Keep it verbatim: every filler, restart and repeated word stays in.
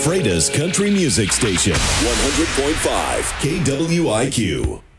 Freitas Country Music Station, one hundred point five K W I Q.